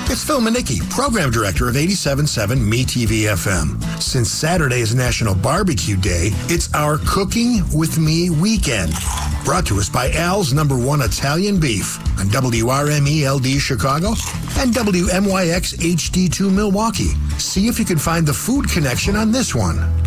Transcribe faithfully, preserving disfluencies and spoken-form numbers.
It's Phil Manicki, Program Director of eighty-seven point seven Me T V F M. Since Saturday is National Barbecue Day, it's our Cooking With Me weekend. Brought to us by Al's Number One Italian Beef on W R M E L D Chicago and W M Y X H D two Milwaukee. See if you can find the food connection on this one.